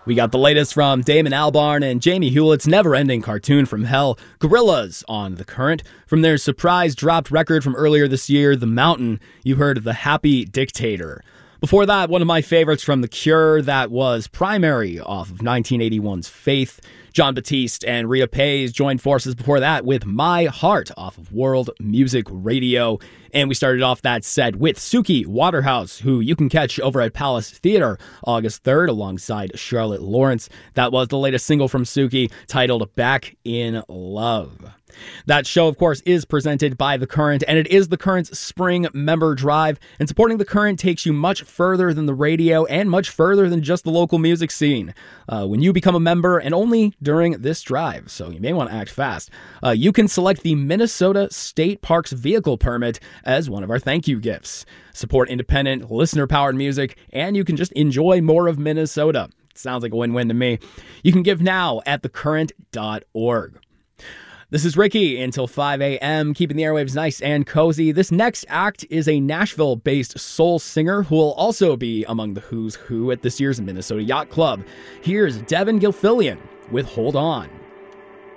We got the latest from Damon Albarn and Jamie Hewlett's never-ending cartoon from hell, Gorillaz, on The Current. From their surprise-dropped record from earlier this year, The Mountain, you heard The Happy Dictator. Before that, one of my favorites from The Cure, that was Primary off of 1981's Faith. John Batiste and Rita Payne joined forces before that with My Heart off of World Music Radio. And we started off that set with Suki Waterhouse, who you can catch over at Palace Theater August 3rd alongside Charlotte Lawrence. That was the latest single from Suki, titled Back in Love. That show, of course, is presented by The Current, and it is The Current's spring member drive, and supporting The Current takes you much further than the radio and much further than just the local music scene. When you become a member, and only during this drive, so you may want to act fast, you can select the Minnesota State Parks Vehicle Permit as one of our thank you gifts. Support independent, listener-powered music, and you can just enjoy more of Minnesota. Sounds like a win-win to me. You can give now at thecurrent.org. This is Ricky until 5 a.m., keeping the airwaves nice and cozy. This next act is a Nashville-based soul singer who will also be among the who's who at this year's Minnesota Yacht Club. Here's Devin Gilfillian with Hold On.